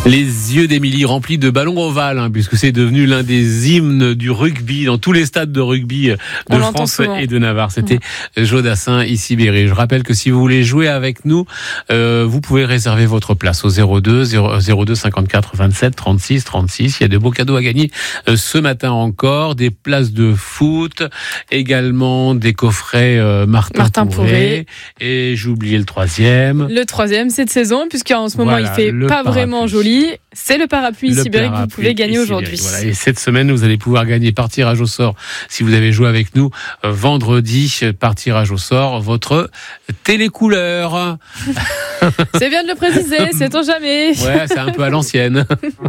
Les yeux d'Émilie remplis de ballons ovales, puisque c'est devenu l'un des hymnes du rugby dans tous les stades de rugby de France et de Navarre. C'était Jodassin, Issy-Berry. Je rappelle que si vous voulez jouer avec nous, vous pouvez réserver votre place au 02 54 27 36 36. Il y a de beaux cadeaux à gagner ce matin encore, des places de foot, également des coffrets Martin Pourret. Et j'ai oublié le troisième. Le troisième, c'est de saison, puisqu'en ce moment il fait pas vraiment joli. C'est le parapluie Issy-Berry que vous pouvez gagner aujourd'hui. Voilà. Et cette semaine, vous allez pouvoir gagner par tirage au sort, si vous avez joué avec nous, vendredi, par tirage au sort, votre télécouleur. C'est bien de le préciser, sait-on jamais. Ouais, c'est un peu à l'ancienne.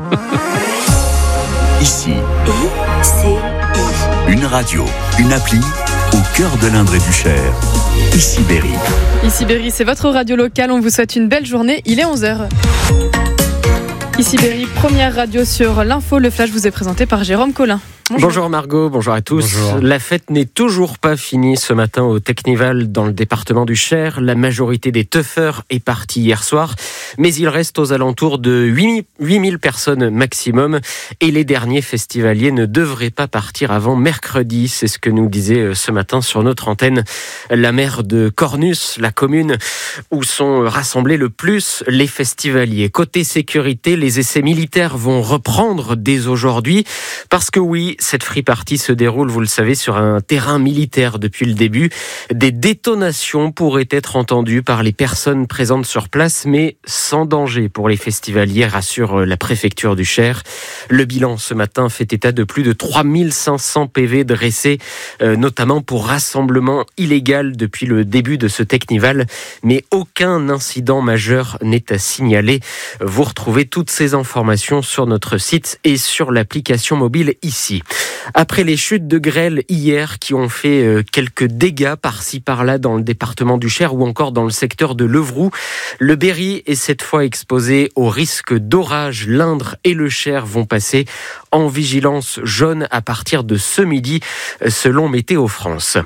Ici, une radio, une appli au cœur de l'Indre et du Cher. Issy-Berry. Issy-Berry, c'est votre radio locale. On vous souhaite une belle journée. Il est 11h. Issy-Berry, première radio sur l'info. Le flash vous est présenté par Jérôme Collin. Bonjour Margot, bonjour à tous. Bonjour. La fête n'est toujours pas finie ce matin au Technival dans le département du Cher. La majorité des teufeurs est partie hier soir, mais il reste aux alentours de 8000 personnes maximum et les derniers festivaliers ne devraient pas partir avant mercredi. C'est ce que nous disait ce matin sur notre antenne la maire de Cornus, la commune où sont rassemblés le plus les festivaliers. Côté sécurité, les essais militaires vont reprendre dès aujourd'hui parce que oui, cette free party se déroule, vous le savez, sur un terrain militaire depuis le début. Des détonations pourraient être entendues par les personnes présentes sur place, mais sans danger pour les festivaliers, rassure la préfecture du Cher. Le bilan ce matin fait état de plus de 3500 PV dressés, notamment pour rassemblement illégal depuis le début de ce Technival, mais aucun incident majeur n'est à signaler. Vous retrouvez toutes ces informations sur notre site et sur l'application mobile Ici. Après les chutes de grêle hier qui ont fait quelques dégâts par-ci par-là dans le département du Cher ou encore dans le secteur de Levroux, le Berry est cette fois exposé au risque d'orage. L'Indre et le Cher vont passer en vigilance jaune à partir de ce midi selon Météo France.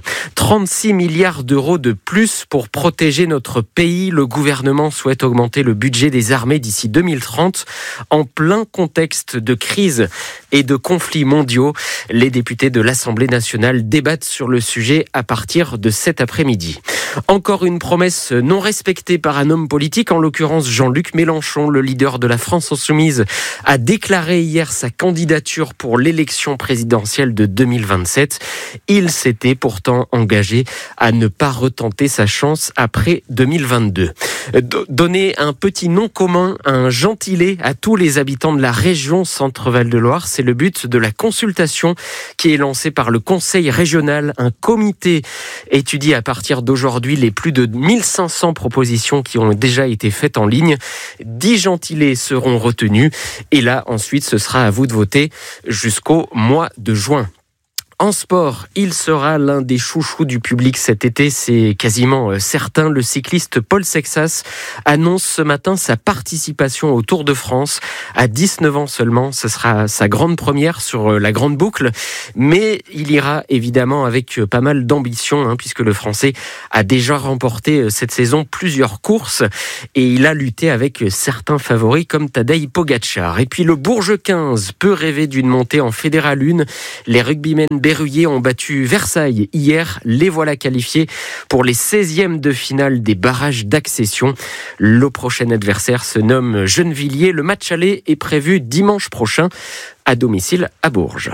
36 milliards d'euros de plus pour protéger notre pays. Le gouvernement souhaite augmenter le budget des armées d'ici 2030 en plein contexte de crise et de conflits mondiaux. Les députés de l'Assemblée nationale débattent sur le sujet à partir de cet après-midi. Encore une promesse non respectée par un homme politique, en l'occurrence Jean-Luc Mélenchon, le leader de la France Insoumise, a déclaré hier sa candidature pour l'élection présidentielle de 2027. Il s'était pourtant engagé à ne pas retenter sa chance après 2022. Donner un petit nom commun, un gentilé à tous les habitants de la région Centre-Val de Loire, c'est le but de la consultation qui est lancée par le Conseil régional. Un comité étudie à partir d'aujourd'hui les plus de 1500 propositions qui ont déjà été faites en ligne. 10 gentilés seront retenus et là ensuite ce sera à vous de voter jusqu'au mois de juin. En sport, il sera l'un des chouchous du public cet été, c'est quasiment certain. Le cycliste Paul Sexas annonce ce matin sa participation au Tour de France. À 19 ans seulement, ce sera sa grande première sur la grande boucle. Mais il ira évidemment avec pas mal d'ambition, puisque le Français a déjà remporté cette saison plusieurs courses. Et il a lutté avec certains favoris comme Tadej Pogačar. Et puis le Bourges 15 peut rêver d'une montée en Fédéral 1. Les rugbymen Berruyer ont battu Versailles hier. Les voilà qualifiés pour les 16e de finale des barrages d'accession. Le prochain adversaire se nomme Gennevilliers. Le match aller est prévu dimanche prochain à domicile à Bourges.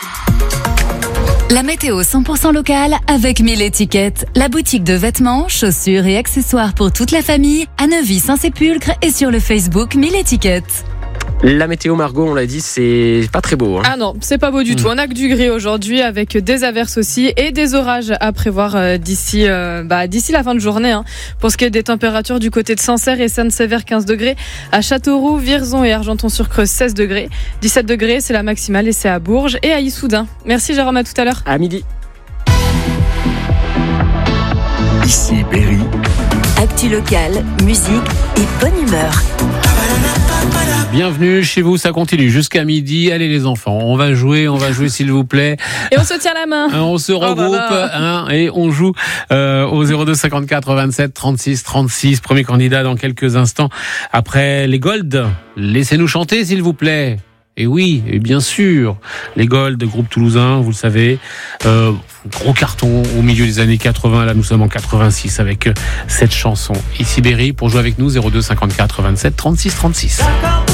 La météo 100% locale avec 1000 étiquettes. La boutique de vêtements, chaussures et accessoires pour toute la famille à Neuvy-Saint-Sépulcre et sur le Facebook 1000 étiquettes. La météo, Margot, on l'a dit, c'est pas très beau. Ah non, c'est pas beau du tout. On a que du gris aujourd'hui avec des averses aussi et des orages à prévoir d'ici la fin de journée. Pour ce qui est des températures du côté de Sancerre et Sainte-Sévère, 15 degrés. À Châteauroux, Vierzon et Argenton-sur-Creuse, 16 degrés. 17 degrés, c'est la maximale et c'est à Bourges et à Issoudun. Merci Jérôme, à tout à l'heure. À midi. Issy-Berry. Actu locale, musique et bonne humeur. Bienvenue chez vous, ça continue jusqu'à midi. Allez les enfants, on va jouer s'il vous plaît. Et on se tient la main. On se regroupe et on joue au 02 54 27 36 36. Premier candidat dans quelques instants. Après les Gold, laissez-nous chanter s'il vous plaît. Et oui, et bien sûr, les Gold, groupe toulousain, vous le savez, gros carton au milieu des années 80. Là, nous sommes en 86 avec cette chanson. Ici Berry, pour jouer avec nous, 02 54 27 36 36.